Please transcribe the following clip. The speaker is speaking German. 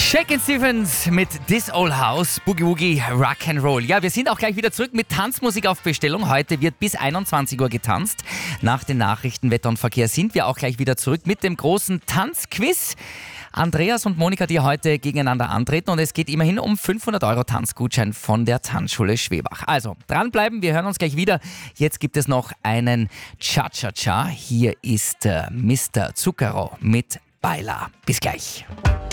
Shakin' Stevens mit This Old House, Boogie Woogie, Rock'n'Roll. Ja, wir sind auch gleich wieder zurück mit Tanzmusik auf Bestellung. Heute wird bis 21 Uhr getanzt. Nach den Nachrichten, Wetter und Verkehr sind wir auch gleich wieder zurück mit dem großen Tanzquiz. Andreas und Monika, die heute gegeneinander antreten, und es geht immerhin um 500 € Tanzgutschein von der Tanzschule Schwebach. Also dranbleiben, wir hören uns gleich wieder. Jetzt gibt es noch einen Cha-Cha-Cha. Hier ist Mr. Zucchero mit Baila. Bis gleich.